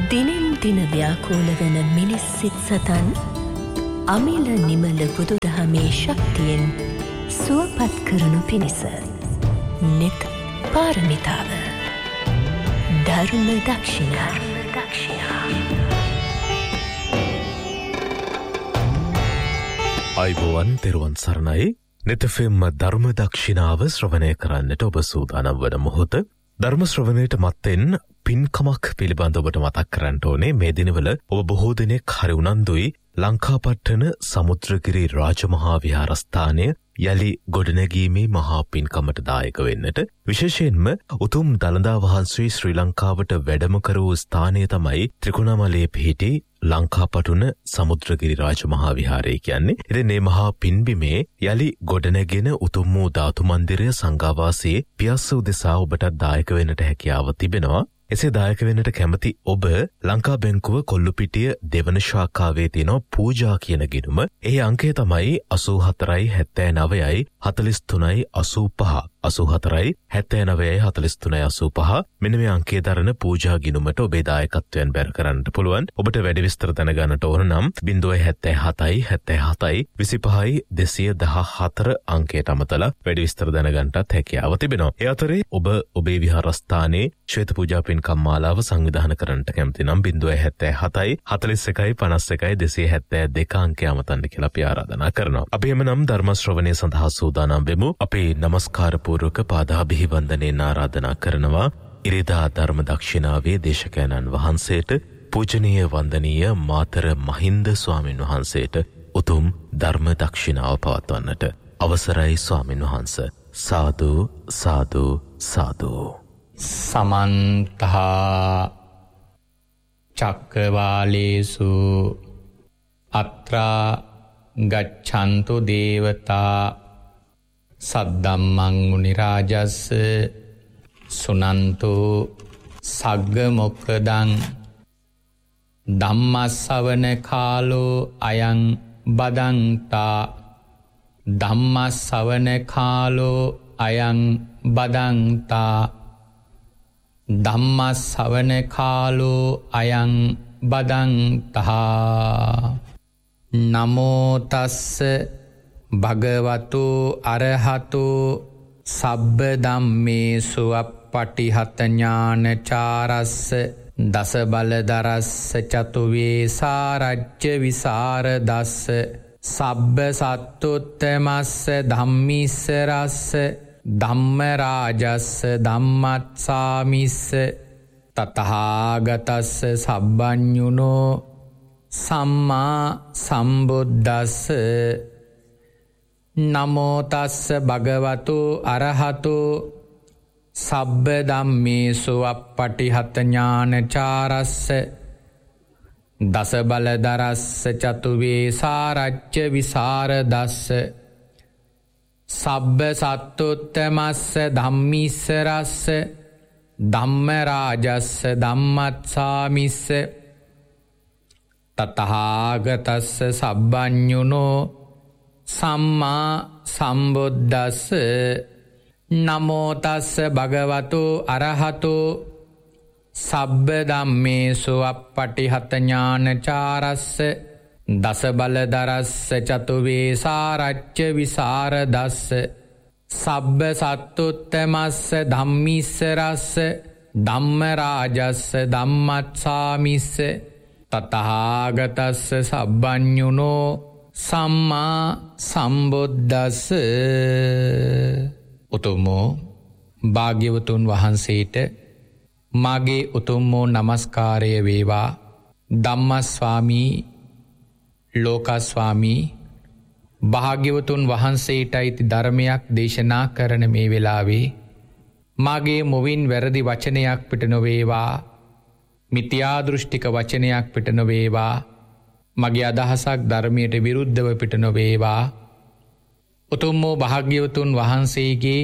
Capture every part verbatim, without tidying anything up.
දිනෙන් දින ව්‍යාකූල වන මිනිස් සිත් සතන් අමිල නිමල බුදුදහමේ ශක්තියෙන් සුවපත් කරනු පිණිස නිත් පාරමිතාව ධර්ම දක්ෂිණා අයිබෝවන් තෙරුවන් සරණයි. නිතෆෙම් ධර්ම දක්ෂිනාව ශ්‍රවණය කරන්නට ඔබ සූදානම් වන මොහොත ධර්ම ශ්‍රවණයට මත්තෙන් පින්කමක් පිළිබඳව ඔබට මතක් කරන්න ඕනේ. මේ දිනවල ඔබ බොහෝ දෙනෙක් හරි උනන්දුයි ලංකාපට්ටන සමුද්‍රගිරි රාජමහා විහාරස්ථානය යලි ගොඩනැගීමේ මහා පින්කමට දායක වෙන්නට. විශේෂයෙන්ම උතුම් දළදා වහන්සේ ශ්‍රී ලංකාවට වැඩම කර වූ ස්ථානය තමයි ත්‍රිකුණාමලයේ පිහිටි ලංකාපටුන සමුද්‍රගිරි රාජමහා විහාරය කියන්නේ. ඉතින් මේ මහා පින්බිමේ යලි ගොඩනැගෙන උතුම් වූ ධාතු මන්දිරය සංඝාවාසයේ පියස්ස උදෙසා ඔබට දායක වෙන්නට හැකියාව තිබෙනවා. එසේ දායක වෙන්නට කැමති ඔබ ලංකා බැංකුව කොල්ලුපිටිය දෙවන ශාඛාවේ තියෙන පූජා කියන ගිණුම. ඒ අංකය තමයි අසූ හතරයි හැත්තෑ නවයයි හතළිස් තුනයි අසූ පහ. අසූ හතරයි හැත්තෑ නවයයි හතළිස් තුනයි අසූ පහ. මෙන්න මේ අංකයේ දරන පූජා ගිණුමට ඔබේ දායකත්වයෙන් බැර කරන්නට පුළුවන්. ඔබට වැඩි විස්තර දැනගන්නට ඕන නම් ज़ीरो හැත්තෑ හතයි හැත්තෑ හතයි විසිපහයි දෙසිය දහහතර අංකයට අමතලා වැඩි විස්තර දැනගන්නටත් හැකියාව තිබෙනවා. ඒ අතරේ ඔබ ඔබේ විහාරස්ථානයේ ශ්වේත පූජා පින්කම් මාලාව සංවිධානය කරන්නට කැමති නම් ज़ीरो හැත්තෑ හතයි හතළිස් එකයි පනස් එකයි දෙසිය හැත්තෑ දෙක අංකය අමතන්න කියලා අපි ආරාධනා කරනවා. අපි එමනම් ධර්ම ශ්‍රවණය සඳහා සූදානම් වෙමු. අපේ নমස්කාර පූර්වක පාදාභි වන්දනයෙන් ආරාධනා කරනවා ඉරිදා ධර්ම දක්ෂිනාවේ දේශකයන්න් වහන්සේට පූජනීය වන්දනීය මාතර මහින්ද ස්වාමින් වහන්සේට උතුම් ධර්ම දක්ෂිනාව පවත්වන්නට අවසරයි ස්වාමින් වහන්ස. සාදු සාදු සාදු. සමන්තහා චක්කවාලේසු අත්‍රා ගච්ඡන්තු දේවතා සද්දම්මං මුනි රාජස්ස සුනන්තු සග්ග මොක්ඛදං ධම්මස්සවන කාලෝ අයං බදන්තා ධම්මස්සවන කාලෝ අයං බදන්තා ධම්මස්සවන කාලෝ අයං බදන්තා. නමෝ තස්ස භගවතු අරහතු සබ්බ ධම්මේසු අප්පටිහත ඥානචාරස්ස දස බලදරස්ස චතු වේසාරජ්‍ය විසරදස්ස සබ්බ සත්තුත්තමස්ස ධම්මිස්සරස්ස ධම්ම රාජස්ස ධම්මත්සාමිස්ස තතහාගතස්ස සබ්බඤුනෝ සම්මා සම්බුද්දස්ස. නමෝ තස්ස භගවතු අරහතු සබ්බ ධම්මේසු අප්පටිහත ඥානචාරස්ස දස බලදරස්ස චතු වේසාරජ්‍ය විසරදස්ස සබ්බ සත්තුත්තමස්ස ධම්මිස්සරස්ස ධම්ම රාජස්ස ධම්මත්සාමිස්ස තතහාගතස්ස සබ්බඤුනෝ සම්මා සම්බුද්දස්ස. නමෝ තස්ස භගවතු අරහතු සබ්බ ධම්මේසු අප්පටිහත ඥානචාරස්ස දස බලදරස්ස චතු වේසාරජ්‍ය විසරදස්ස සබ්බ සත්තුත්තමස්ස ධම්මිස්සරස්ස ධම්ම රාජස්ස ධම්මත්සාමිස්ස තතහාගතස්ස සබ්බඤුනෝ සම්මා සම්බුද්දස්ස. උතුමෝ භාග්‍යවතුන් වහන්සේට මාගේ උතුම්මෝ නමස්කාරය වේවා. ධම්මස්වාමී ලෝකස්වාමී භාග්‍යවතුන් වහන්සේට අයිති ධර්මයක් දේශනා කරන මේ වෙලාවේ මාගේ මුවින් වැරදි වචනයක් පිට නොවේවා. මිත්‍යා දෘෂ්ටික වචනයක් පිට නොවේවා. මගේ අදහසක් ධර්මයට විරුද්ධව පිට නොවේවා. උතුම් වූ භාග්‍යවතුන් වහන්සේගේ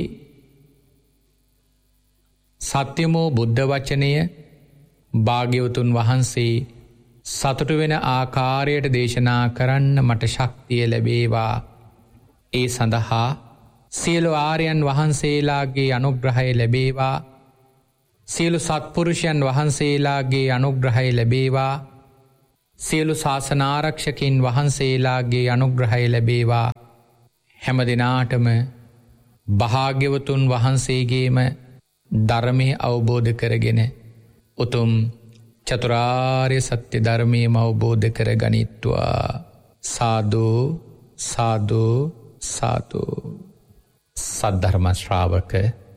සත්‍යමෝ බුද්ධ වචනය භාග්‍යවතුන් වහන්සේ සතුටු වෙන ආකාරයට දේශනා කරන්න මට ශක්තිය ලැබේවා. ඒ සඳහා සියලු ආර්යයන් වහන්සේලාගේ අනුග්‍රහය ලැබේවා. සියලු සත්පුරුෂයන් වහන්සේලාගේ අනුග්‍රහය ලැබේවා. සියලු ශාසනාරක්ෂකින් වහන්සේලාගේ අනුග්‍රහය ලැබේවා. හැම දිනාටම භාග්‍යවතුන් වහන්සේගේම ධර්මය අවබෝධ කරගෙන උතුම් චතුරාර්ය සත්‍ය ධර්මයම අවබෝධ කර ගනිත්වා. සාදු සාදු සාදු. සද්ධර්ම ශ්‍රාවක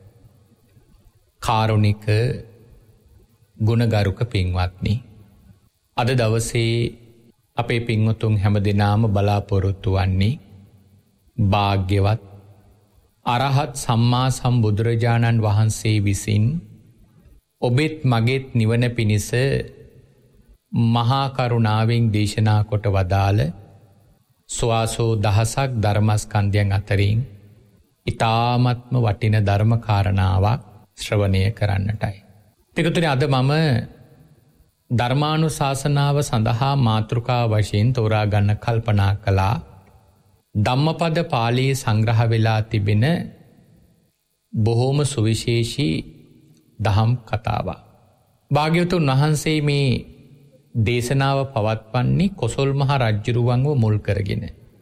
කාරුණික ගුණගරුක පින්වත්නි, අද දවසේ අපේ පින්වතුන් හැම දෙනාම බලාපොරොත්තු වන්නේ භාග්‍යවත් අරහත් සම්මා සම්බුදුරජාණන් වහන්සේ විසින් ඔබෙත් මගෙත් නිවන පිණිස මහා කරුණාවෙන් දේශනා කොට වදාළ සුවාසෝ දහසක් ධර්මස්කන්ධයන් අතරින් ඉතාමත්ම වටින ධර්ම කාරණාවක් ශ්‍රවණය කරන්නටයි. පිටුතුනි, අද මම ධර්මානුශාසනාව සඳහා මාතෘකා වශයෙන් තෝරා ගන්න කල්පනා කළා ධම්මපද පාළියේ සංග්‍රහ වෙලා තිබෙන බොහෝම සුවිශේෂී දහම් කතාවක්. භාග්‍යවතුන් වහන්සේ මේ දේශනාව පවත්වන්නේ කොසොල් මහ රජ්ජුරුවන්ව මුල් කරගෙන.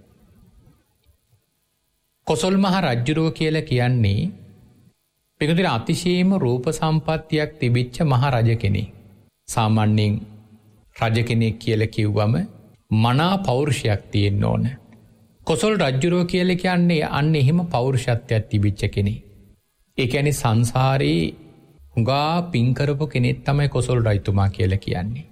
කොසොල් මහ රජ්ජුරුව කියලා කියන්නේ පිටුදින අතිශයම රූප සම්පත්තියක් තිබිච්ච මහ රජ කෙනෙක්. සාමාන්‍යයෙන් රජ කෙනෙක් කියලා කිව්වම මනා පෞරුෂයක් තියෙන්න ඕන. කොසොල් රජ්ජුරුව කියලා කියන්නේ අන්න එහෙම පෞරුෂත්වයක් තිබිච්ච කෙනෙක්. ඒ කියන්නේ සංසාරේ හුඟා පින් කරපු කෙනෙක් තමයි කොසොල් රජතුමා කියලා කියන්නේ.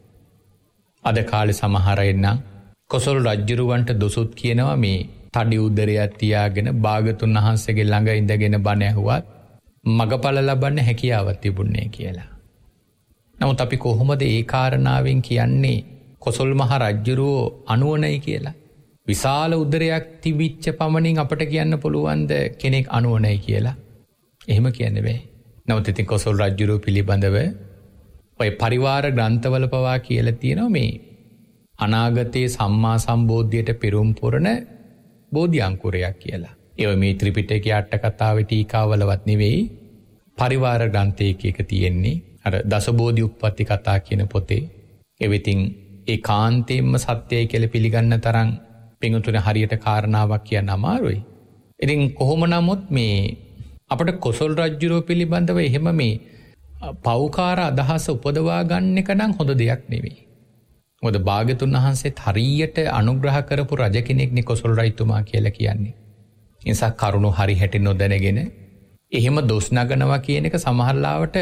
අද කාලේ සමහර අය නම් කොසොල් රජ්ජුරුවන්ට දොසොත් කියනවා මේ තඩි උදරයක් තියාගෙන භාගතුන් වහන්සේගේ ළඟ ඉඳගෙන බණ ඇහුවත් මගඵල ලබන්න හැකියාවක් තිබුණේ කියලා. නමුත් අපි කොහොමද ඒ කාරණාවෙන් කියන්නේ කොසොල් මහ රජ්ජුරුවෝ අනුවණයි කියලා? විශාල උදරයක් තිබිච්ච පමණින් අපට කියන්න පුළුවන්ද කෙනෙක් අනුවණයි කියලා? එහෙම කියන්න බෑ. නමුත් ඉතින් කොසොල් රජ්ජුරුව පිළිබඳව ඔය පරිවාර ග්‍රන්ථවල පවා කියලා තියෙනවා මේ අනාගතයේ සම්මා සම්බෝධියට පෙරම් පුරන බෝධි අංකුරයක් කියලා. ඒව මේ ත්‍රිපිටකයේ අට කතාවේ ටීකාවලවත් නෙවෙයි, පරිවාර ග්‍රන්ථයක එක තියෙන්නේ. අර දසබෝධි උප්පත්ති කතා කියන පොතේ. එවිතින් ඒ කාන්තේම්ම සත්‍යයි කියලා පිළිගන්න තරම් පිඟුතුනේ හරියට කාරණාවක් කියන්න අමාරුයි. ඉතින් කොහොම නමුත් මේ අපට කොසොල් රජ්ජුරුව පිළිබඳව එහෙම මේ පෞකාර අදහස උපදවා ගන්න එක නම් හොඳ දෙයක් නෙවෙයි. මොකද භාග්‍යතුන් වහන්සේත් හරියට අනුග්‍රහ කරපු රජ කෙනෙක්නේ කොසොල් රජතුමා කියලා කියන්නේ. ඒ නිසා කරුණු හරි හැටි නොදැනගෙන එහෙම දොස් නගනවා කියන එක සමහරලාවට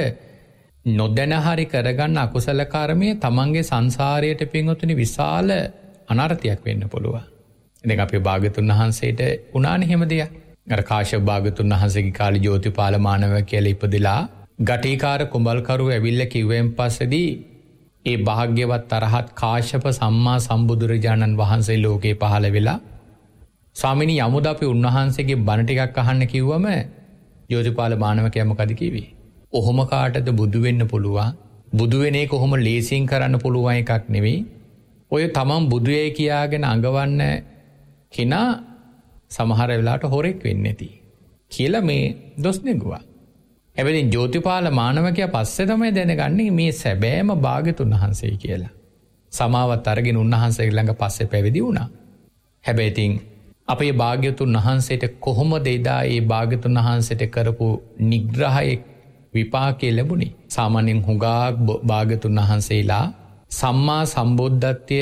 නොදැන හරි කරගන්න අකුසල කර්මයේ තමන්ගේ සංසාරයට පින්වතුනි විශාල අනර්ථයක් වෙන්න පුළුවන්. ඉතින් අපේ භාග්‍යතුන් වහන්සේට උනානේ හැම දෙයක්. අර කාශ්‍යප භාග්‍යතුන් වහන්සේගේ කාලේ ජෝතිපාල මානව කියලා ඉපදිලා ගටිකාර කුඹල්කරු ඇවිල්ලා කිව්වෙන් පස්සේදී ඒ භාග්‍යවත් අරහත් කාශ්‍යප සම්මා සම්බුදුරජාණන් වහන්සේ ලෝකේ පහළ වෙලා ස්වාමිනී යමුද අපි උන්වහන්සේගේ බණ ටිකක් අහන්න කිව්වම ජෝතිපාල මානවකයා මොකද කිව්වේ? ඔහොම කාටද බුදු වෙන්න පුළුවන්? බුදු වෙන එක කොහොම ලේසියෙන් කරන්න පුළුවන් එකක් නෙවෙයි. ඔය තමන් බුදුයයි කියාගෙන අඟවන්න කෙනා සමහර වෙලාවට හොරෙක් වෙන්නේ නැති කියලා මේ දොස් නෙගුවා. හැබැයි ජෝතිපාල මානවකයා පස්සේ තමයි දැනගන්නේ මේ සැබෑම භාග්‍යතුන් වහන්සේ කියලා. සමාවත් අරගෙන උන්වහන්සේ ළඟ පස්සේ පැවිදි වුණා. හැබැයි ඉතින් අපේ භාග්‍යතුන් වහන්සේට කොහොමද එදා ඒ භාග්‍යතුන් වහන්සේට කරපු නිග්‍රහයේ විපාකේ ලැබුණේ? සාමාන්‍යයෙන් හුඟක් භාග්‍යතුන් වහන්සේලා සම්මා සම්බුද්ධත්වය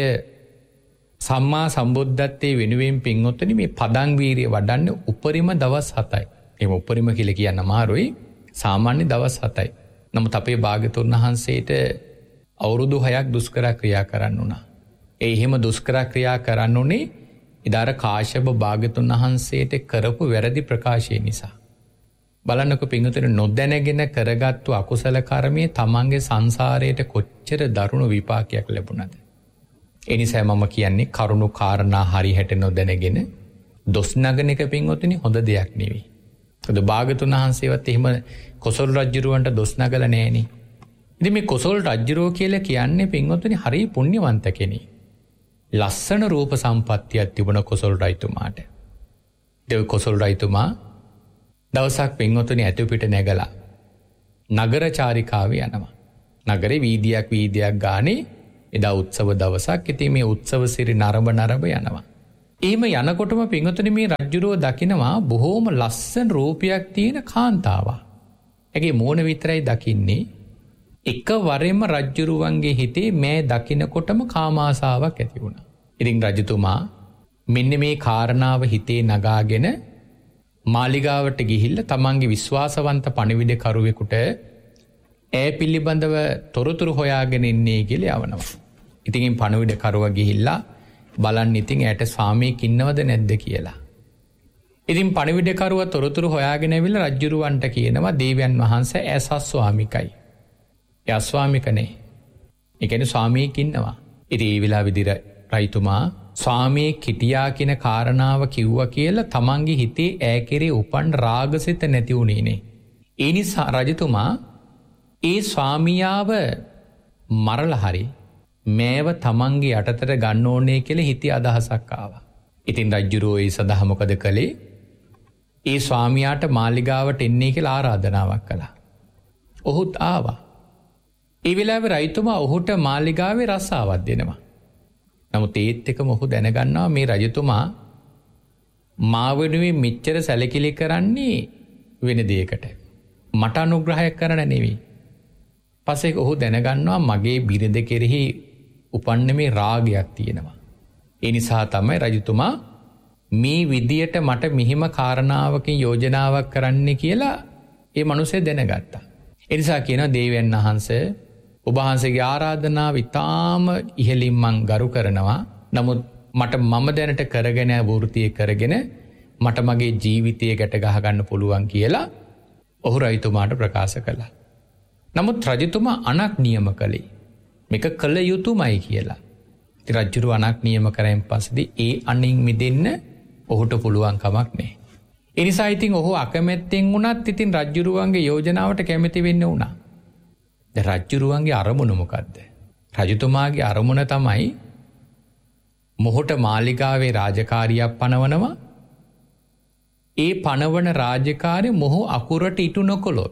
සම්මා සම්බුද්ධත්වයේ වෙනුවෙන් පින්වත්නි මේ පදං වීරිය වඩන්න උපරිම දවස් හතයි. එහෙම උපරිම කියලා කියන්න අමාරුයි. සාමාන්‍ය දවස් හතයි. නමුත් අපේ භාග්‍යතුන් වහන්සේට අවුරුදු හයක් දුෂ්කර ක්‍රියා කරන්න උනා. ඒ එහෙම දුෂ්කර ක්‍රියා කරන්න උනේ ඉදාර කාශ්‍යප භාග්‍යතුන් වහන්සේට කරපු වැරදි ප්‍රකාශය නිසා. බලන්නකො පින්වතුනි නොදැනගෙන කරගත්තු අකුසල කර්මයේ තමන්ගේ සංසාරයට කොච්චර දරුණු විපාකයක් ලැබුණාද? ඒ නිසා මම කියන්නේ කරුණු කාරණා හරි හැට නොදැනගෙන දොස් නගන එක පින්වතුනි හොඳ දෙයක් නෙවෙයි. ඒද භාග්‍යතුන් වහන්සේවත් එහෙම කොසොල් රජුරවන්ට දොස් නගලා නෑනේ. ඉතින් මේ කොසොල් රජුරෝ කියලා කියන්නේ පින්වතුනි හරි පුණ්‍යවන්ත කෙනෙක්. ලස්සන රූප සම්පත්තියක් තිබුණ කොසොල් රජතුමාට. දෙව් කොසොල් රජතුමා දවසක් පින්වතුනි ඇතු පිට නැගලා නගර චාරිකාව යනවා. නගරේ වීදියක් වීදියක් ගානේ එදා උත්සව දවසක්. ඉතින් මේ උත්සව සිරි නරඹ නරඹ යනවා. එහෙම යනකොටම පින්වතුනි මේ රජුරෝ දකිනවා බොහෝම ලස්සන රූපයක් තියෙන කාන්තාවක්. ඒකේ මෝන විතරයි දකින්නේ. එක වරෙම රජුරුවන්ගේ හිතේ මේ දකිනකොටම කාමාසාවක් ඇති වුණා. ඉතින් රජතුමා මෙන්න මේ කාරණාව හිතේ නගාගෙන මාලිගාවට ගිහිල්ලා තමන්ගේ විශ්වාසවන්ත පණිවිඩකරුවෙකුට ඈ පිළිබඳව තොරතුරු හොයාගෙන ඉන්නේ කියලා යවනවා. ඉතින් පණිවිඩකරුවා ගිහිල්ලා බලන්න ඉතින් ඇයට ස්වාමියෙක් ඉන්නවද නැද්ද කියලා. ඉතින් පණිවිඩකරුවා තොරතුරු හොයාගෙන ඇවිල්ලා රජුරුවන්ට කියනවා දේවයන් වහන්සේ ඇසස් ස්වාමිකයි. ඒ අස්වාමික නේ. ඒ කියන්නේ ස්වාමියෙක් ඉන්නවා. ඉතින් ඒ වෙලාවේදී රජතුමා ස්වාමියෙක් හිටියා කියන කාරණාව කිව්වා කියලා තමන්ගේ හිතේ ඈ කෙරේ උපන් රාගසිත නැති වුණේ නේ. ඒ නිසා රජතුමා ඒ ස්වාමියාව මරලා හරි මේව තමන්ගේ යටතට ගන්න ඕනේ කියලා හිතේ අදහසක් ආවා. ඉතින් රජුරෝ ඒ සඳහා මොකද කළේ? ඒ ස්වාමියාට මාලිගාවට එන්නේ කියලා ආරාධනාවක් කළා. ඔහුත් ආවා. ඒ වෙලාවේ රජතුමා ඔහුට මාලිගාවේ රස්සාවක් දෙනවා. නමුත් ඒත් එකම ඔහු දැනගන්නවා මේ රජතුමා මා වෙනුවෙන් මෙච්චර සැලකිලි කරන්නේ වෙන දෙයකට. මට අනුග්‍රහයක් කරන්න නෙවෙයි. පස්සේ ඔහු දැනගන්නවා මගේ බිරිඳ කෙරෙහි උපන්න මේ රාගයක් තියෙනවා. ඒ නිසා තමයි රජතුමා මේ විදියට මට මෙහිම කාරණාවකින් යෝජනාවක් කරන්න කියලා ඒ මිනිස්සේ දැනගත්තා. ඒ නිසා කියනවා දේවයන් වහන්සේ ඔබ වහන්සේගේ ආරාධනාව ඉතාම ඉහළින් මං ගරු කරනවා. නමුත් මට මම දැනට කරගෙන වෘත්තිය කරගෙන මට මගේ ජීවිතය ගැට ගහ ගන්න පුළුවන් කියලා ඔහු රජතුමාට ප්‍රකාශ කළා. නමුත් රජතුමා අනක් නියම කළේ මේක කළ යුතුමයි කියලා. ඉතින් රජුරු අනක් නියම කරෙන් පස්සේ ඒ අනින් මිදෙන්න ඔහුට පුළුවන් කමක් නැහැ. ඒ නිසා ඉතින් ඔහු අකමැත්තෙන් වුණත් ඉතින් රජුරුවන්ගේ යෝජනාවට කැමති වෙන්න වුණා. දැන් රජුරුවන්ගේ අරමුණ මොකද්ද? රජතුමාගේ අරමුණ තමයි මොහොත මාලිගාවේ රාජකාරියක් පනවනවා. ඒ පනවන රාජකාරිය මොහු අකුරට ඉටු නොකළොත්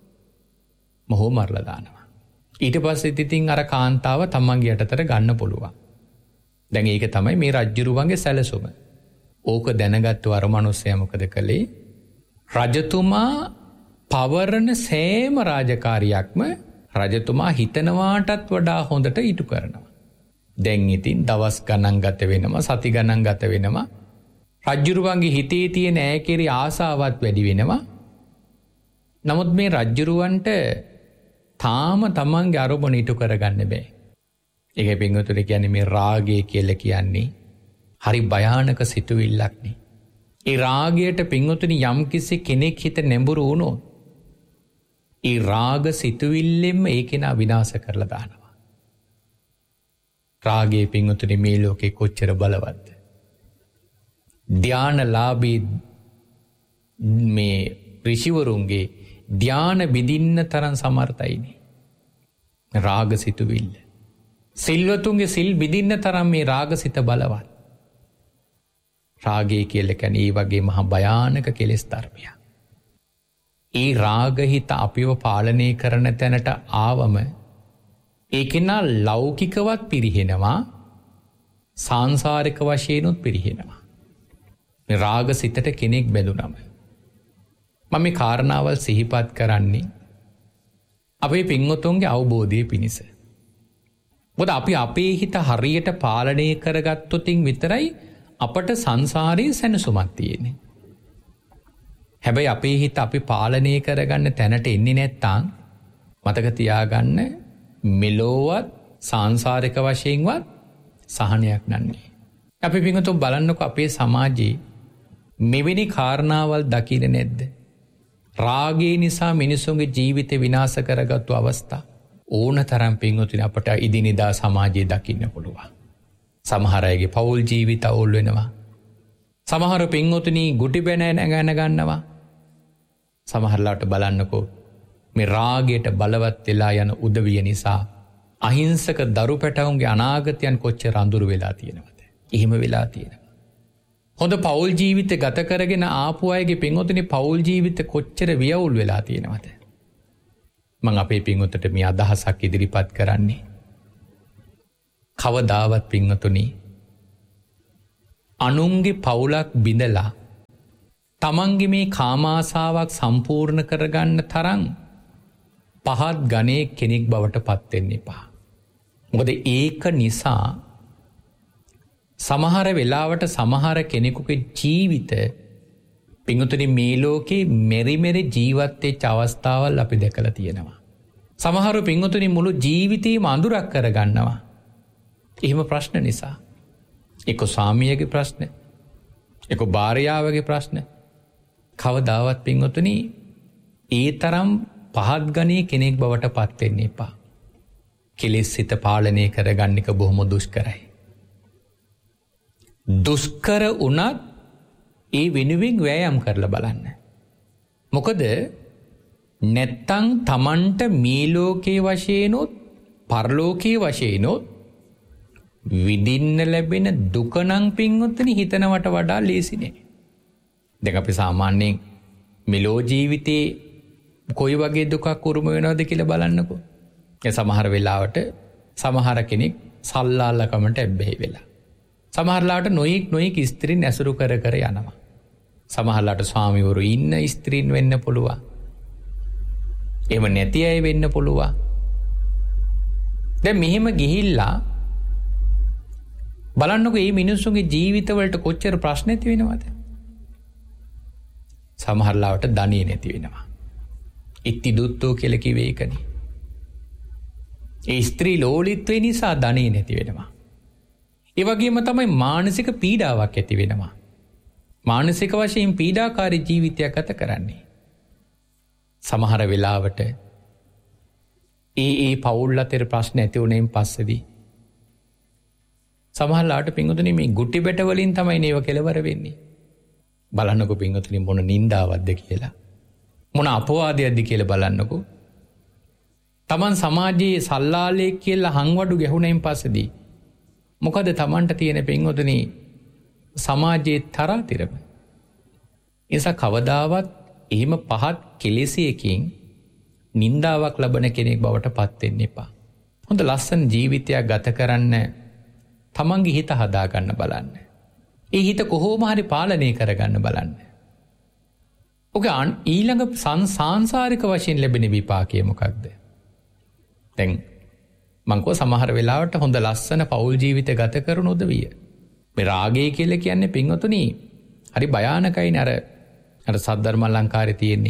මොහු මරලා දානවා. ඊට පස්සේ ඉතින් අර කාන්තාව තමන්ගේ යටතට ගන්න පුළුවන්. දැන් ඒක තමයි මේ රජුරුවන්ගේ සැලසුම. ඕක දැනගත්තු අර මිනිස්සයා මොකද කළේ? රජතුමා පවරන සෑම රාජකාරියක්ම රජතුමා හිතනවාටත් වඩා හොඳට ඉටු කරනවා. දැන් ඉතින් දවස් ගණන් ගත වෙනවා, සති ගණන් ගත වෙනවා. රජුරුවන්ගේ හිතේ තියෙන ඈ ආසාවත් වැඩි වෙනවා. නමුත් මේ රජුරුවන්ට තාම තමන්ගේ අරමුණ ඉටු කරගන්න බෑ. ඒකයි පින්වතුනි කියන්නේ මේ රාගය කියලා කියන්නේ හරි භයානක සිතුවිල්ලක් නේ. ඒ රාගයට පින්වතුනි යම්කිසි කෙනෙක් හිත නැඹුරු වුණොත් ඒ රාග සිතුවිල්ලෙම ඒ කෙනා විනාශ කරලා දානවා. රාගයේ පින්වතුනි මේ ලෝකේ කොච්චර බලවත්ද? ධානලාභී මේ ඍෂිවරුන්ගේ ධාන බිඳින්න තරම් සමර්ථයිනේ රාග සිතුවිල්ල. සිල්වතුන්ගේ සිල් බිඳින්න තරම් මේ රාගසිත බලවත්. රාගය කියලා කියන්නේ ඒ වගේ මහා භයානක කෙලෙස් ධර්මයක්. ඒ රාගහිත අපිව පාලනය කරන තැනට ආවම ඒකෙනා ලෞකිකවත් පිරිහෙනවා, සාංශාරික වශයෙන්ුත් පිරිහෙනවා. මේ රාගසිතට කෙනෙක් බැඳුනම මම මේ කාරණාවල් සිහිපත් කරන්නේ අපේ පින්වතුන්ගේ අවබෝධය පිණිස. මොකද අපි අපේ හිත හරියට පාලනය කරගත්තොතින් විතරයි අපට සංසාරයේ සැනසුමක් තියෙන්නේ. හැබැයි අපේ හිත අපි පාලනය කරගන්න තැනට එන්නේ නැත්නම් මතක තියාගන්න මෙලොවත් සංසාරික වශයෙන්වත් සහනයක් නැන්නේ. අපි පින්වතුන් බලන්නකෝ අපේ සමාජයේ මෙවැනි කාරණාවල් දකින්නේ නැද්ද? රාගය නිසා මිනිසුන්ගේ ජීවිත විනාශ කරගත්තු අවස්ථා ඕනතරම් පින්වතුනි අපට ඉදිනදා සමාජයේ දකින්න පුළුවන්. සමහර අයගේ පෞල් ජීවිත අවුල් වෙනවා. සමහර පින්වතුනි ගුටි බැන නැගන ගන්නවා. සමහරලාට බලන්නකෝ මේ රාගයට බලවත් වෙලා යන උදවිය නිසා අහිංසක දරු පැටවුන්ගේ අනාගතයන් කොච්චර අඳුරු වෙලා තියෙනවද? එහෙම වෙලා තියෙනවා. හොඳ පෞල් ජීවිත ගත කරගෙන ආපු අයගේ පින්වතුනි පෞල් ජීවිත කොච්චර වියවුල් වෙලා තියෙනවද? මං අපේ පින්වතට මේ අදහසක් ඉදිරිපත් කරන්නේ. කවදාවත් පින්වතුනි අනුන්ගේ පවුලක් බිඳලා තමන්ගේ මේ කාමාසාවක් සම්පූර්ණ කරගන්න තරම් පහත් ගණේ කෙනෙක් බවට පත් වෙන්න එපා. මොකද ඒක නිසා සමහර වෙලාවට සමහර කෙනෙකුගේ ජීවිත පින්වතුනි මේ ලෝකේ මෙරි මෙරි ජීවත් වෙච්ච අවස්ථාවල් අපි දැකලා තියෙනවා. සමහර පින්වතුනි මුළු ජීවිතේම අඳුරක් කරගන්නවා. එහෙම ප්‍රශ්න නිසා. එක්ක ස්වාමියාගේ ප්‍රශ්න, එක්ක භාර්යාවගේ ප්‍රශ්න. කවදාවත් පින්වතුනි ඒ තරම් පහත් ගණේ කෙනෙක් බවට පත් වෙන්න එපා. කෙලෙස් සිත පාලනය කරගන්න එක බොහොම දුෂ්කරයි. දුෂ්කර වුණත් ඒ වෙනුවෙන් වෑයම් කරලා බලන්න. මොකද නැත්තම් තමන්ට මේ ලෝකයේ වශයෙන්ොත් පරලෝකයේ වශයෙන්ොත් විඳින්න ලැබෙන දුක නම් පින්වත්නි හිතනවට වඩා ලේසි නෑ. දැන් අපි සාමාන්‍යයෙන් මෙලෝ ජීවිතේ කොයි වගේ දුකක් උරුම වෙනවද කියලා බලන්නකෝ. ඒ සමහර වෙලාවට සමහර කෙනෙක් සල්ලාලකමට ඇබ්බැහි වෙලා. සමහරලාට නොයෙක් නොයෙක් ස්ත්‍රීන් ඇසුරු කර කර යනවා. සමහරලාට ස්වාමිවරු ඉන්න ස්ත්‍රීන් වෙන්න පුළුවන්. එහෙම නැති අය වෙන්න පුළුවන්. දැන් මෙහෙම ගිහිල්ලා බලන්නකෝ මේ මිනිස්සුන්ගේ ජීවිතවලට කොච්චර ප්‍රශ්න ඇති වෙනවද? සමහරලාට ධනිය නැති වෙනවා. ඉති දුත්තෝ කියලා කිව්වේ ඒකනේ. ඒ ස්ත්‍රී ලෝලිත්වේ නිසා ධනිය නැති වෙනවා. ඒ වගේම තමයි මානසික පීඩාවක් ඇති වෙනවා. මානසික වශයෙන් පීඩාකාරී ජීවිතයක් ගත කරන්නේ. සමහර වෙලාවට ඒ ඒ පවුල් අතර ප්‍රශ්න ඇති වුණෙන් පස්සේදී සමහරලාට පින්වතුනි මේ ගුටි බැට වලින් තමයි නේව කෙලවර වෙන්නේ. බලන්නකෝ පින්වතුනි මොන නින්දාවක්ද කියලා. මොන අපවාදයක්ද කියලා බලන්නකෝ. Taman සමාජයේ සල්ලාලේ කියලා හංවඩු ගැහුණෙන් පස්සේදී මොකද Tamanට තියෙන පින්වතුනි සමාජයේ තරතිරම. ඒස කවදාවත් එහෙම පහත් කෙලෙසයකින් නින්දාවක් ලබන කෙනෙක් බවට පත් වෙන්න එපා. හොඳ ලස්සන ජීවිතයක් ගත කරන්න තමන්ගේ හිත හදා ගන්න බලන්න. ඒ හිත කොහොම හරි පාලනය කරගන්න බලන්න. ඔක ඊළඟ සංසාරික වශයෙන් ලැබෙන විපාකය මොකක්ද? දැන් මං කෝ සමහර වෙලාවට හොඳ ලස්සන පෞල් ජීවිත ගත කරන උදවිය. මේ රාගය කියලා කියන්නේ පින්වතුනි හරි භයානකයිනේ. අර අර සද්ධර්ම අලංකාරයේ තියෙන්නේ.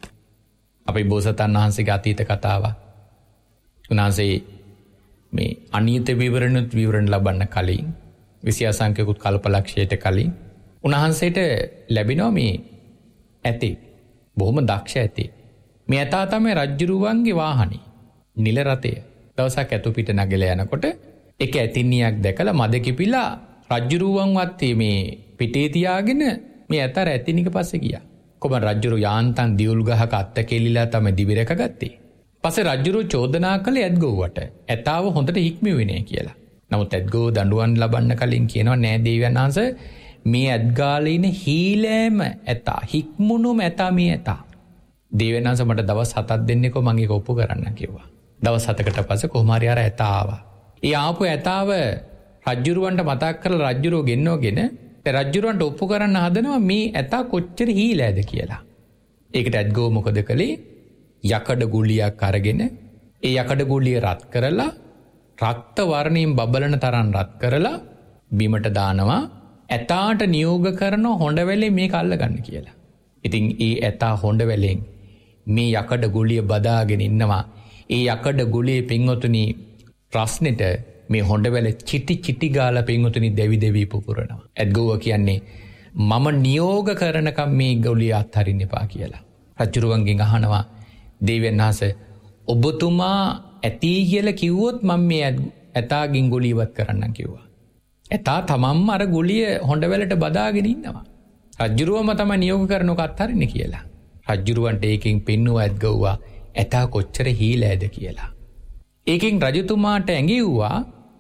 අපේ බෝසතාණන් වහන්සේගේ අතීත කතාව. උන්වහන්සේ මේ අනියත විවරණුත් විවරණ ලබන්න කලින් විෂයාසංඛ්‍යකුත් කල්පලක්ෂයට කලින් උන්වහන්සේට ලැබෙනවා මේ ඇතේ. බොහොම දක්ෂ ඇතේ. මේ ඇතා තමයි රජ්ජුරුවන්ගේ වාහනේ. නිල රථය. දවසක් ඇතු පිට නගලා යනකොට එක ඇතින්නියක් දැකලා මද කිපිලා රජ්ජුරුවන් වත්තේ මේ පිටේ තියාගෙන මේ ඇතර ඇතිනික පස්සේ ගියා. කොහොම රජ්ජුරු යාන්තම් දියුල් ගහක අත්ත කෙලිලා තමයි දිවිරක ගත්තේ. පස්සේ රජ්ජුරු චෝදනා කළේ ඇත්ගොව්වට. ඇතාව හොඳට හික්මුවේ නේ කියලා. නමුත් ඇත්ගොව දඬුවම් ලබන්න කලින් කියනවා නෑ දේවයන් වහන්සේ මේ ඇත්ගාලේ ඉන්න හීලෑම ඇතා හික්මුණුම ඇතා මේ ඇතා. දේවයන් වහන්සේ මට දවස් හතක් දෙන්නකෝ මම ඒක ඔප්පු කරන්න කිව්වා. දවස් හතකට පස්සේ කොහොම හරි අර ඇතා ආවා. ඒ ආපු ඇතාව රජ්ජුරුවන්ට මතක් කරලා රජ්ජුරුව ගෙන්නවගෙන රජ්ජුරුවන්ට ඔප්පු කරන්න හදනවා මේ ඇතා කොච්චර හීලෑද කියලා. ඒකට ඇත්ගොව මොකද කළේ? යකඩ ගුලියක් අරගෙන ඒ යකඩ ගුලිය රත් කරලා රක්ත වර්ණයෙන් බබලන තරම් රත් කරලා බිමට දානවා. ඇතාට නියෝග කරන හොඬවැලේ මේක අල්ලගන්න කියලා. ඉතින් ඒ ඇතා හොඬවැලෙන් මේ යකඩ ගුලිය බදාගෙන ඉන්නවා. ඒ යකඩ ගුලියේ පින්වතුනි ප්‍රශ්නෙට මේ හොඬවැල චිටි චිටි ගාලා පින්වතුනි දෙවි දෙවි පුපුරනවා. ඇත්ගොව කියන්නේ මම නියෝග කරනකම් මේ ගුලිය අත්හරින්න එපා කියලා. රජුරුවන්ගෙන් අහනවා දේවයන් වහන්සේ ඔබතුමා ඇති කියලා කිව්වොත් මම මේ ඇතාගෙන් ගුලිය ඉවත් කරන්නම් කිව්වා. ඇතා තමන්ම අර ගුලිය හොඬවැලට බදාගෙන ඉන්නවා. රජුරුවම තමයි නියෝග කරනක අත්හරින්න කියලා. රජුරුවන්ට ඒකෙන් පෙන්නුවා ඇත්ගොව්වා ඇතා කොච්චර හීලෑද කියලා. ඒකෙන් රජතුමාට ඇඟෙව්වා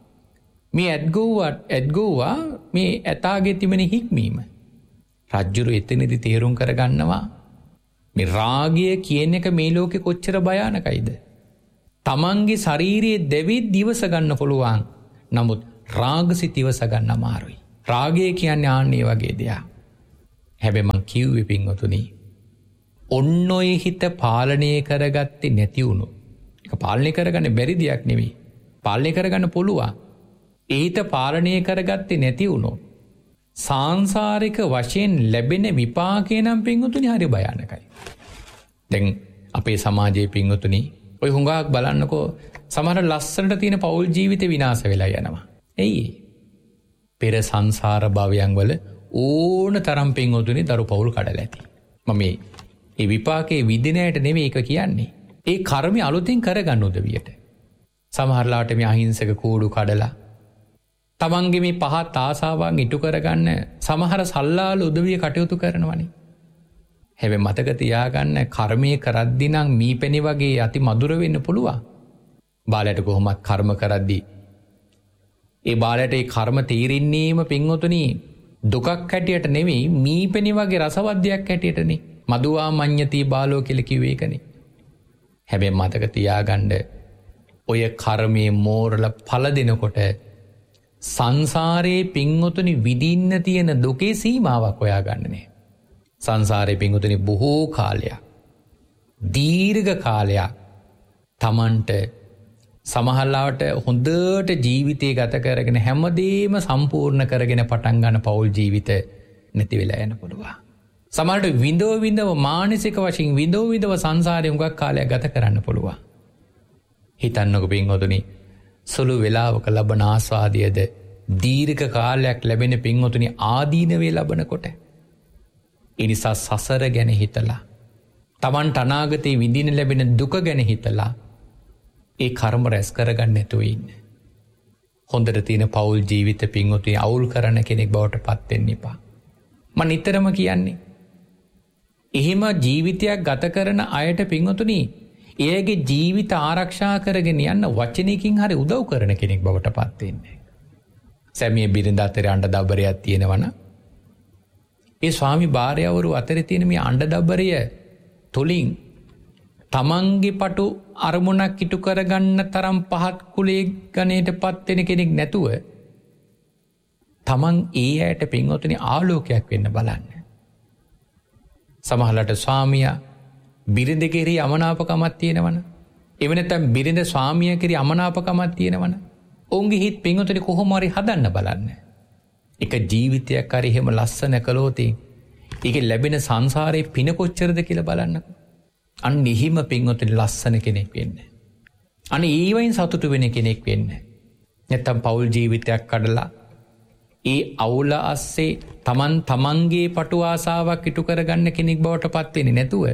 මේ ඇත්ගොව්වා ඇත්ගොව්වා මේ ඇතාගේ තිබෙන හික්මීම. රජුරු එතනදී තේරුම් කරගන්නවා මේ රාගය කියන එක මේ ලෝකෙ කොච්චර භයානකයිද? තමන්ගේ ශරීරයේ දෙවිත් දිවස ගන්න පුළුවන්. නමුත් රාගසිත දිවස ගන්න අමාරුයි. රාගය කියන්නේ ආන්නේ වගේ දෙයක්. හැබැයි මං කිව්වේ පින්වතුනි, ඔන්න ඔය හිත පාලනය කරගත්තේ නැති වුණොත්, ඒක පාලනය කරගන්න බැරි දෙයක් නෙවෙයි. පාලනය කරගන්න පුළුවන්. ඒ හිත පාලනය කරගත්තේ නැති වුණොත් සාංසාරික වශයෙන් ලැබෙන විපාකේ නම් පින්වතුනි හරි භයානකයි. දැන් අපේ සමාජයේ පින්වතුනි ඔය හුඟක් බලන්නකෝ, සමහර ලස්සනට තියෙන පෞල් ජීවිතේ විනාශ වෙලා යනවා. එයි පෙර සංසාර භවයන් වල ඕන තරම් පින්වතුනි දරු පෞල් කඩලා ඇති. මම මේ ඒ විපාකේ විදිනයට නෙවෙයි ඒක කියන්නේ. ඒ කර්මය අලුතෙන් කරගන්න උදවියට. සමහරලාට මේ අහිංසක කූඩු කඩලා තමන්ගේ මේ පහත් ආසාවන් ඉටු කරගන්න සමහර සල්ලාල උදවිය කටයුතු කරනවනේ. හැබැයි මතක තියාගන්න, කර්මය කරද්දී නම් මීපැණි වගේ අති මధుර වෙන්න පුළුවන්. බාලයට කොහොමත් කර්ම කරද්දී ඒ බාලයට ඒ කර්ම තීරින්නේම පින්වතුනි දුකක් හැටියට නෙවෙයි, මීපැණි වගේ රසවත් දෙයක් හැටියටනේ. මදුවා මඤ්ඤති බාලෝ කියලා කිව්වේ ඒකනේ. හැබැයි මතක තියාගන්න, ඔය කර්මයේ මෝරල ඵල දෙනකොට සංසාරයේ පින්වතුනි විඳින්න තියෙන දුකේ සීමාවක් හොයාගන්න නෑ. සංසාරයේ පින්වතුනි බොහෝ කාලයක්, දීර්ඝ කාලයක් තමන්ට සමහරවිට හොඳට ජීවිතය ගත කරගෙන හැමදේම සම්පූර්ණ කරගෙන පටන් ගන්න පෞල් ජීවිත නැති වෙලා යන පුළුවන්. සමහරවිට විඳව විඳව මානසික වශයෙන් විඳව විඳව සංසාරේ උඟක් කාලයක් ගත කරන්න පුළුවන්. හිතන්නකො පින්වතුනි, සුළු වෙලාවක ලබන ආස්වාදයේද දීර්ඝ කාලයක් ලැබෙන පින්වතුනි ආදීනවේ ලබනකොට. ඒ නිසා සසර ගැන හිතලා, තමන්ට අනාගතේ විඳින්න ලැබෙන දුක ගැන හිතලා ඒ කර්ම රැස් කරගන්න නැතුව ඉන්න. හොඳට තියෙන පෞල් ජීවිත පින්වතුනි අවුල් කරන කෙනෙක් බවට පත් වෙන්න එපා. මම නිතරම කියන්නේ, එහෙම ජීවිතයක් ගත කරන අයට පින්වතුනි එයාගේ ජීවිත ආරක්ෂා කරගෙන යන්න වචනයකින් හරි උදව් කරන කෙනෙක් බවට පත් වෙන්න. සැමිය බිරිඳ අතර අඬ දබරයක් තියෙනවනම් ඒ ස්වාමි භාර්යාවරු අතරේ තියෙන මේ අඬ දබරය තුලින් තමන්ගේ පටු අරමුණක් ඉටු කරගන්න තරම් පහත් කුලයේ ගණයටපත් වෙන කෙනෙක් නැතුව තමන් ඒ ඇයට පින්වතුනි ආලෝකයක් වෙන්න බලන්න. සමහරවිට ස්වාමියා බිරිඳ කෙරෙහි අමනාපකමක් තියෙනවනම්, එව නැත්නම් බිරිඳ ස්වාමියා කෙරෙහි අමනාපකමක් තියෙනවනම්, ඔවුන්ගේ හිත පින්වතුනි කොහොම හරි හදන්න බලන්න. එක ජීවිතයක් හරි එහෙම ලස්සන කළොත් ඒකේ ලැබෙන සංසාරේ පින කොච්චරද කියලා බලන්නකෝ. අන්න එහිම පින්වතුනි ලස්සන කෙනෙක් වෙන්න. අන්න ඒ වයින් සතුටු වෙන කෙනෙක් වෙන්න. නැත්තම් පෞල් ජීවිතයක් කඩලා ඒ අවුල අස්සේ තමන් තමන්ගේ පටු ආසාවක් ඉටු කරගන්න කෙනෙක් බවට පත් වෙන්නේ නැතුව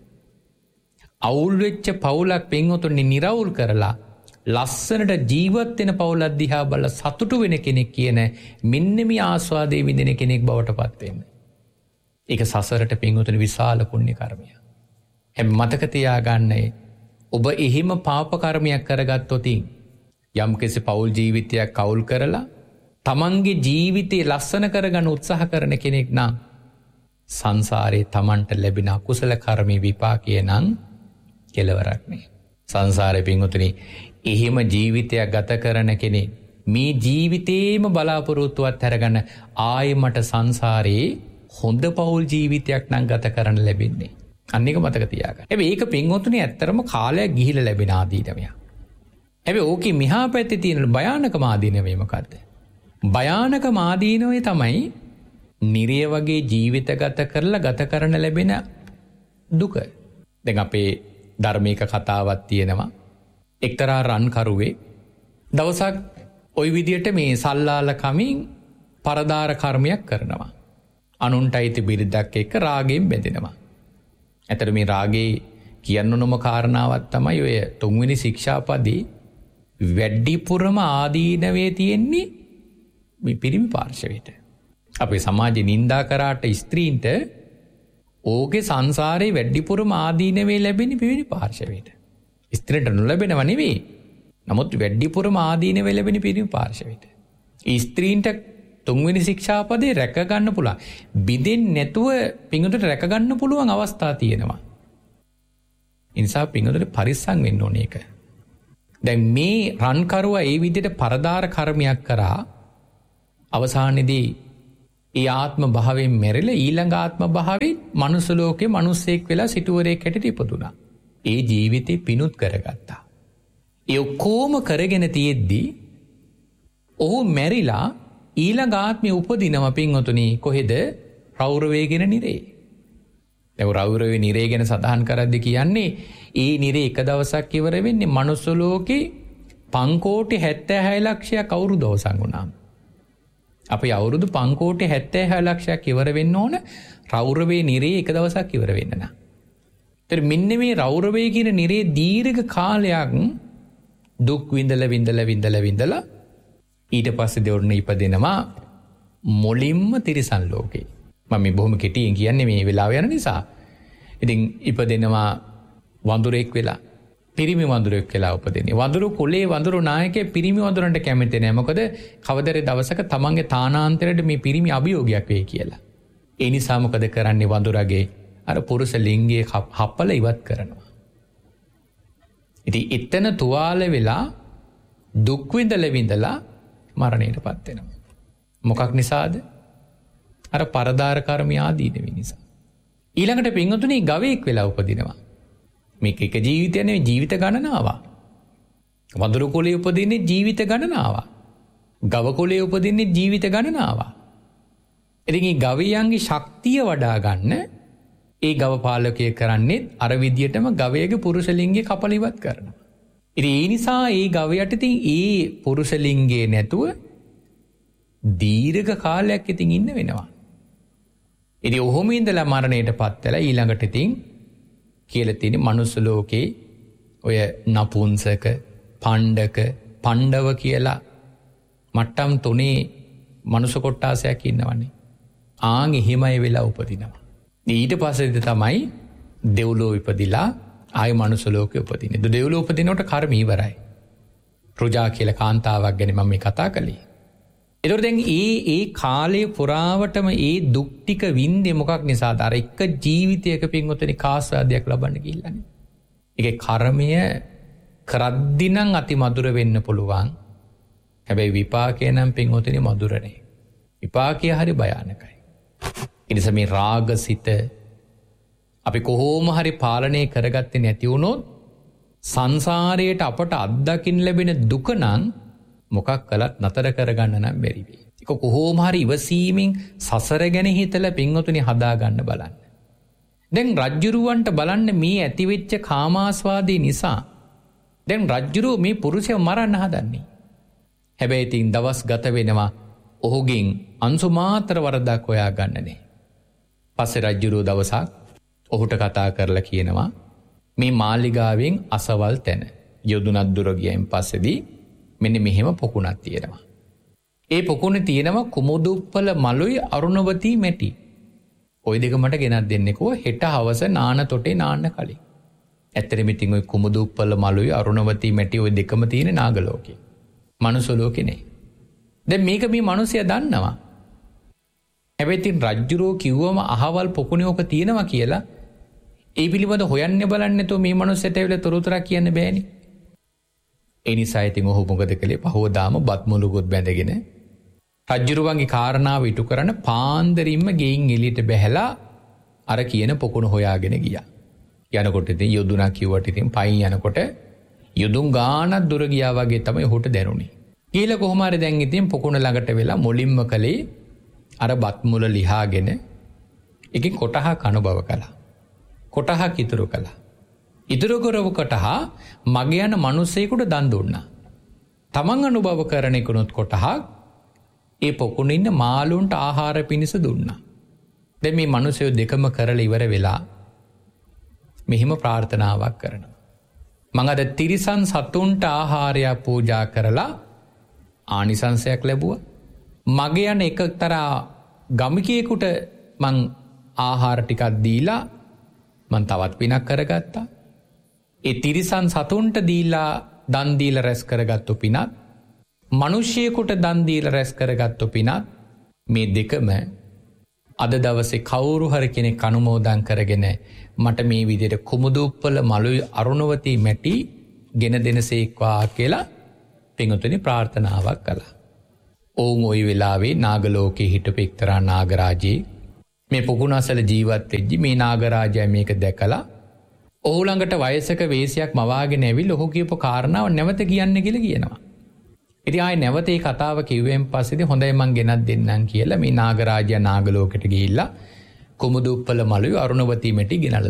අවුල් වෙච්ච පවුලක් පින්වතුනි නිරවුල් කරලා ලස්සනට ජීවත් වෙන පවුලක් දිහා බලලා සතුටු වෙන කෙනෙක් කියන මෙන්න මේ ආස්වාදයේ විඳින කෙනෙක් බවට පත් වෙන්න. ඒක සසරට පින්වතුනි විශාල පුණ්‍ය කර්මයක්. හැබැයි මතක තියාගන්න, ඔබ එහෙම පාප කර්මයක් කරගත්තොත් යම් කිසි පෞල් ජීවිතයක් කවුල් කරලා තමන්ගේ ජීවිතේ ලස්සන කරගන්න උත්සාහ කරන කෙනෙක් නම් සංසාරේ තමන්ට ලැබෙන අකුසල කර්මී විපාකය නම් කෙලවරක් නෑ. සංසාරේ පින්වතුනි එහෙම ජීවිතයක් ගත කරන කෙනෙක් මේ ජීවිතේම බලාපොරොත්තුවත් අරගෙන ආයෙ මට සංසාරේ හොඳ පෞල් ජීවිතයක් නම් ගත කරන්න ලැබෙන්නේ. අන්න එක මතක තියාගන්න. හැබැයි ඒක පින්වතුනි ඇත්තරම කාලයක් ගිහිලා ලැබෙන ආදීනමයක්. හැබැයි ඕකේ මෙහා පැත්තේ තියෙන භයානක ආදීනමය මොකද්ද? භයානක ආදීනමය තමයි නිරය වගේ ජීවිත ගත කරලා ගත කරන ලැබෙන දුක. දැන් අපේ ධර්මික කතාවක් තියෙනවා. එක්තරා රන්කරුවේ දවසක් ওই විදියට මේ සල්ලාල කමින් පරදාර කර්මයක් කරනවා. අනුන්ට අයිති බිරිඳක් එක්ක රාගයෙන් බැඳෙනවා. ඇතර මේ රාගේ කියන්න නොම කාරණාවක් තමයි ඔය තුන්වෙනි ශික්ෂාපදේ වැඩිපුරම ආදීනවේ තියෙන්නේ මේ පිරිමි පාර්ශවයට. අපේ සමාජේ නින්දා කරාට ස්ත්‍රීන්ට ඕකේ සංසාරේ වැඩිපුරම ආදීනවේ ලැබෙන්නේ පිරිමි පාර්ශවයට. ස්ත්‍රීන්ට නොලැබෙනව නෙවෙයි. නමුත් වැඩිපුරම ආදීනවේ ලැබෙන්නේ පිරිමි පාර්ශවයට. ස්ත්‍රීන්ට තුන්වෙනි ශික්ෂාපදේ රැක ගන්න පුළුවන්. බිඳෙන්නේ නැතුව පිඟුතුට රැක ගන්න පුළුවන් අවස්ථා තියෙනවා. ඉනිසා පිංගුතුනි පරිස්සම් වෙන්න ඕනේ ඒක. දැන් මේ රන්කරුවා ඒ විදිහට පරදාර කර්මයක් කරා අවසානයේදී ඒ ආත්ම භාවයෙන් මැරිලා ඊළඟ ආත්ම භාවයේ මනුස්ස ලෝකේ මිනිස්සෙක් වෙලා සිටුවරයෙක් හැටියට ඉපදුනා. ඒ ජීවිතේ පිණුත් කරගත්තා. ඒ ඔක්කොම කරගෙන තියෙද්දි ඔහු මැරිලා ඊළඟ ආත්මේ උපදිනම පින්වතුනි කොහෙද? රෞරවේ කියන නිරේ. දැන් රෞරවේ නිරේ ගැන සඳහන් කරද්දි කියන්නේ ඒ නිරේ එක දවසක් ඉවර වෙන්නේ මනුස්ස ලෝකේ පංකෝටි හැත්තෑහය ලක්ෂයක් අවුරුදු අවසන් වුණාම. අපි අවුරුදු පංකෝටි හැත්තෑහය ලක්ෂයක් ඉවර වෙන්න ඕන රෞරවේ නිරේ එක දවසක් ඉවර වෙන්න නම්. ඒතර මෙන්න මේ රෞරවේ කියන නිරේ දීර්ඝ කාලයක් දුක් විඳලා විඳලා විඳලා විඳලා ඊට පස්සේ දෙවොන්න ඉපදෙනවා මුලින්ම තිරිසන් ලෝකේ. මම මේ බොහොම කෙටියෙන් කියන්නේ මේ වෙලාව යන නිසා. ඉතින් ඉපදෙනවා වඳුරෙක් වෙලා. පිරිමි වඳුරෙක් වෙලා උපදින්නේ. වඳුරු කුලේ වඳුරු නායකයෙක් පිරිමි වඳුරන්ට කැමති නැහැ. මොකද කවදරේ දවසක තමන්ගේ තානාන්තරයට මේ පිරිමි අභියෝගයක් වෙයි කියලා. ඒ නිසා මොකද කරන්නේ වඳුරගේ අර පුරුෂ ලිංගයේ හප්පල ඉවත් කරනවා. ඉතින් එතන තුවාල වෙලා දුක් විඳලා විඳලා මරණයටපත් වෙනවා. මොකක් නිසාද? අර පරදාර කර්ම ආදීනව නිසා. ඊළඟට පින්වතුනි ගවයෙක් වෙලා උපදිනවා. මේක එක ජීවිතයක් නෙවෙයි ජීවිත ගණනාවක්. වඳුරු කුලයේ උපදින්නේ ජීවිත ගණනාවක්. ගව කුලයේ උපදින්නේ ජීවිත ගණනාවක්. ඉතින් මේ ගවයන්ගේ ශක්තිය වඩා ගන්න ඒ ගව පාලකය කරන්නේ අර විදියටම ගවයගේ පුරුෂ ලිංගය කපල ඉවත් කරනවා. ඉතින් ඒ නිසා ඒ ගවයට ඉතින් ඒ පුරුෂ ලිංගය නැතුව දීර්ඝ කාලයක් ඉතින් ඉන්න වෙනවා. ඉතින් ඔහොම ඉඳලා මරණයටපත් වෙලා ඊළඟට ඉතින් කියලා තියෙන මනුස්ස ලෝකේ ඔය නපුංසක, පණ්ඩක, පණ්ඩව කියලා මට්ටම් තුනේ මනුස්ස කොට්ටාසයක් ඉන්නවනේ. ආන් එහෙමයි වෙලා උපදිනවා. ඊට පස්සේ තමයි දෙව්ලෝ ඉපදිලා ආය මනුස්ස ලෝකෙ උපදින්නේ. දෙව්ලෝ උපදිනකොට කර්ම ඉවරයි. රුජා කියලා කාන්තාවක් ගැන මම මේ කතා කළේ. ඒතකොට දැන් ඒ ඒ කාලේ පුරාවටම ඒ දුක් ටික වින්දේ මොකක් නිසාද? අර එක ජීවිතයක පින්වතුනි කාස්වාදයක් ලබන්න ගිහිල්ලානේ. ඒකේ කර්මය කරද්දී නම් අති මధుර වෙන්න පුළුවන්. හැබැයි විපාකය නම් පින්වතුනි මధుර නේ. විපාකය හරි භයානකයි. ඒ නිසා මේ රාගසිත අපි කොහොම හරි පාලනය කරගත්තේ නැති වුණොත් සංසාරයට අපට අත්දකින්න ලැබෙන දුක නම් මොකක් කළත් නතර කරගන්න නම් බැරි වෙයි. ඒක කොහොම හරි ඉවසීමෙන් සසර ගැන හිතලා පින්වතුනි හදා ගන්න බලන්න. දැන් රජ්ජුරුවන්ට බලන්න මේ ඇතිවෙච්ච කාමාස්වාදී නිසා දැන් රජ්ජුරුව මේ පුරුෂයව මරන්න හදන්නේ. හැබැයි ඉතින් දවස් ගත වෙනවා ඔහුගෙන් අංශු මාත්‍ර වරදක් හොයා ගන්න නෑ. පස්සේ රජ්ජුරුව දවසක් ඔහුට කතා කරලා කියනවා මේ මාලිගාවෙන් අසවල් තැන යොදුනක් දුර ගියයින් පස්සේදී මෙන්න මෙහෙම පොකුණක් තියෙනවා. ඒ පොකුණේ තියෙනවා කුමුදුප්පල මලුයි අරුණවතී මැටි. ওই දෙක මට ගෙනත් දෙන්නකෝ හෙට හවස නාන තොටේ නාන්න කලින්. ඇත්තටම ඉතින් ওই කුමුදුප්පල මලුයි අරුණවතී මැටි ওই දෙකම තියෙන නාග ලෝකේ. මනුස්ස ලෝකේ නේ. දැන් මේක මේ මිනිස්සයා දන්නවා. හැබැයි ඉතින් රජ්ජුරෝ කිව්වම අහවල් පොකුණේ ඔක තියෙනවා කියලා ඒ පිළිබඳ හොයන්න බලන්නේ නැතුව මේ මිනිස්සට ඇවිල්ලා තොරතුරක් කියන්න බෑනේ. ඒ නිසා ඉතින් ඔහු මොකද කළේ? පහවදාම බත් මුලුකුත් බැඳගෙන රජ්ජුරුවන්ගේ කාරණාව ඉටු කරන පාන්දරින්ම ගෙයින් එළියට බැහැලා අර කියන පොකුණ හොයාගෙන ගියා. යනකොට ඉතින් යොදුනක් කිව්වට ඉතින් පයින් යනකොට යොදුන් ගානක් දුර ගියා වගේ තමයි ඔහුට දැනුනේ. කියලා කොහොම හරි දැන් ඉතින් පොකුණ ළඟට වෙලා මුලින්ම කලේ අර බත් මුල ලිහාගෙන එකකින් කොටහක් අනුභව කළා. කොටහක් ඉතුරු කළා. ඉතුරු කරව කොටහ මග යන මිනිසෙකුට දන් දුන්නා. තමන් අනුභව කරන එකනොත් කොටහක් ඒ පොකුණේ ඉන්න මාළුන්ට ආහාර පිණිස දුන්නා. දැන් මේ මිනිස්සු දෙකම කරලා ඉවර වෙලා මෙහිම ප්‍රාර්ථනාවක් කරනවා. මම අද තිරිසන් සතුන්ට ආහාරය පූජා කරලා ආනිසංසයක් ලැබුවා. මග යන එකතරා ගමිකයෙකුට මං ආහාර ටිකක් දීලා මං තවත් පිනක් කරගත්තා. ඒ තිරිසන් සතුන්ට දීලා දන් දීලා රැස් කරගත්තු පිනත් මිනිසියෙකුට දන් දීලා රැස් කරගත්තු පිනත් මේ දෙකම අද දවසේ කවුරු හරි කෙනෙක් අනුමෝදන් කරගෙන මට මේ විදිහට කුමුදුප්පල මලුයි අරුණවතී මැටි ගෙන දෙනසේක්වා කියලා පින්වතුනි ප්‍රාර්ථනාවක් කළා. ඔවුන් ওই වෙලාවේ නාගලෝකේ හිටපු එක්තරා නාගරාජේ මේ පොකුණසල ජීවත් වෙද්දි මේ නාගරාජයා මේක දැකලා ඔහු ළඟට වයසක වේශයක් මවාගෙන ඇවිල්ලා ඔහු කියපු කාරණාව නැවත කියන්න කියලා කියනවා. ඉතින් ආයේ නැවත මේ කතාව කිව්වෙන් පස්සේදී හොඳයි මං ගෙනත් දෙන්නම් කියලා මේ නාගරාජයා නාගලෝකෙට ගිහිල්ලා කුමුදුප්පල මලුයි අරුණවතී මැටි ගෙනල්ලා